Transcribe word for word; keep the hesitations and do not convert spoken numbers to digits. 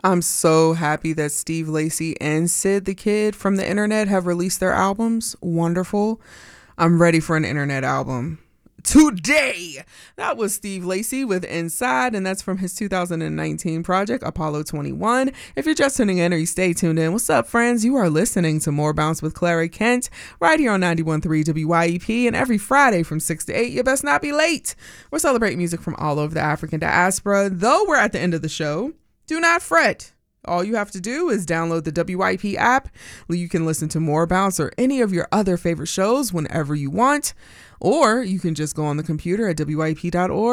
I'm so happy that Steve Lacy and Sid the Kid from the internet have released their albums. Wonderful. I'm ready for an internet album today. That was Steve Lacy with Inside, and that's from his two thousand nineteen project Apollo twenty-one. If you're just tuning in or you stay tuned in, what's up, friends? You are listening to More Bounce with Clara Kent right here on ninety-one point three W Y E P, and every Friday from six to eight, you best not be late. We're celebrating music from all over the African diaspora. Though we're at the end of the show, do not fret. All you have to do is download the W Y P app. You can listen to More Bounce or any of your other favorite shows whenever you want. Or you can just go on the computer at W Y P dot org